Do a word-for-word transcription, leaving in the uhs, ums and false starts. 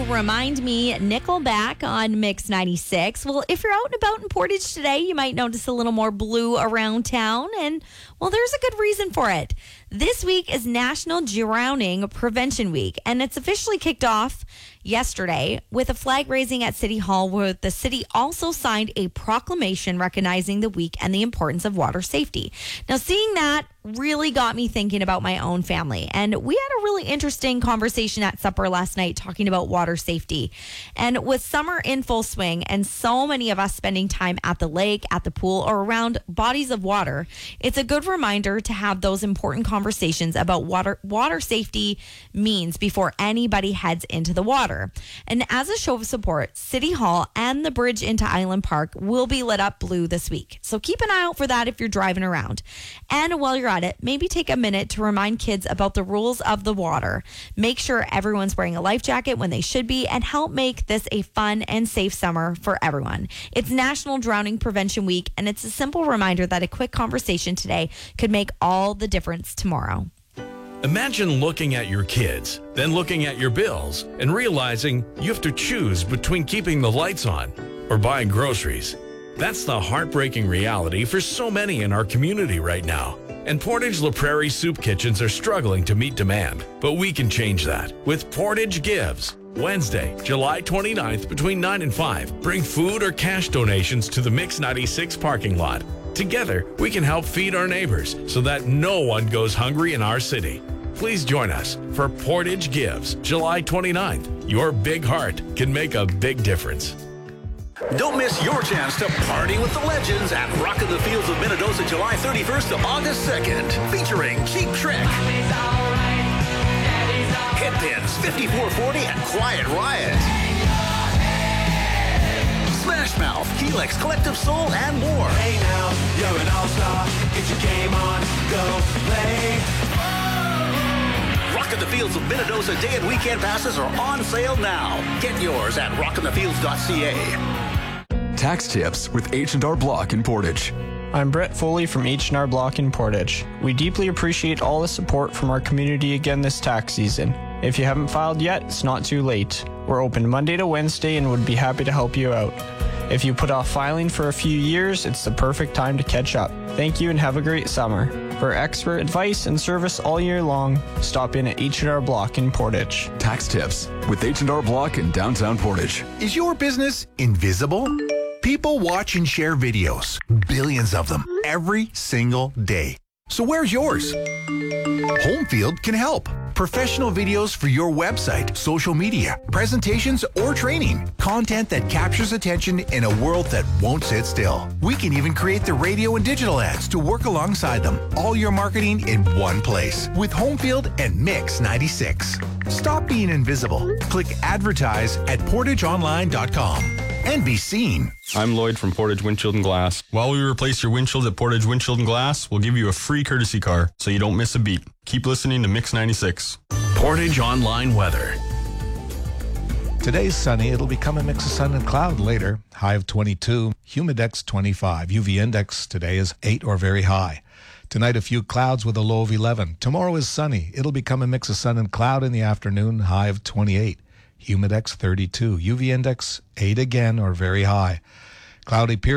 Remind Me, Nickelback on Mix ninety-six. Well, if you're out and about in Portage today, you might notice a little more blue around town, and well, there's a good reason for it. This week is National Drowning Prevention Week, and it's officially kicked off yesterday with a flag raising at City Hall, where the city also signed a proclamation recognizing the week and the importance of water safety. Now, seeing that really got me thinking about my own family, and we had a really interesting conversation at supper last night talking about water safety. And with summer in full swing and so many of us spending time at the lake, at the pool, or around bodies of water, it's a good reminder to have those important conversations about water water safety means before anybody heads into the water. And as a show of support, City Hall and the bridge into Island Park will be lit up blue this week. So keep an eye out for that if you're driving around. And while you're at it, maybe take a minute to remind kids about the rules of the water. Make sure everyone's wearing a life jacket when they should be, and help make this a fun and safe summer for everyone. It's National Drowning Prevention Week, and it's a simple reminder that a quick conversation today could make all the difference tomorrow. Imagine looking at your kids, then looking at your bills, and realizing you have to choose between keeping the lights on or buying groceries. That's the heartbreaking reality for so many in our community right now. And Portage La Prairie soup kitchens are struggling to meet demand. But we can change that with Portage Gives. Wednesday, July twenty-ninth, between nine and five. Bring food or cash donations to the Mix ninety-six parking lot. Together, we can help feed our neighbors so that no one goes hungry in our city. Please join us for Portage Gives, July twenty-ninth. Your big heart can make a big difference. Don't miss your chance to party with the legends at Rockin' the Fields of Minnedosa, July thirty-first to August second. Featuring Cheap Trick, Hitpins, fifty-four forty, and Quiet Riot. Smash Mouth, Helix, Collective Soul, and more. Hey now, you're an all-star. Get your game on, go play. Rockin' the Fields of Minnedosa day and weekend passes are on sale now. Get yours at rockin the fields dot c a. Tax tips with H and R Block in Portage. I'm Brett Foley from H and R Block in Portage. We deeply appreciate all the support from our community again this tax season. If you haven't filed yet, it's not too late. We're open Monday to Wednesday and would be happy to help you out. If you put off filing for a few years, it's the perfect time to catch up. Thank you and have a great summer. For expert advice and service all year long, stop in at H and R Block in Portage. Tax tips with H and R Block in downtown Portage. Is your business invisible? People watch and share videos, billions of them, every single day. So where's yours? Homefield can help. Professional videos for your website, social media, presentations, or training. Content that captures attention in a world that won't sit still. We can even create the radio and digital ads to work alongside them. All your marketing in one place with Homefield and Mix ninety-six. Stop being invisible. Click advertise at portage online dot com and be seen. I'm Lloyd from Portage Windshield and Glass. While we replace your windshield at Portage Windshield and Glass, we'll give you a free courtesy car so you don't miss a beat. Keep listening to Mix ninety-six. Portage Online Weather. Today's sunny. It'll become a mix of sun and cloud later. High of twenty-two, humidex twenty-five. U V index today is eight or very high. Tonight, a few clouds with a low of eleven. Tomorrow is sunny. It'll become a mix of sun and cloud in the afternoon. High of twenty-eight. Humidex thirty-two. U V index eight again or very high. Cloudy period.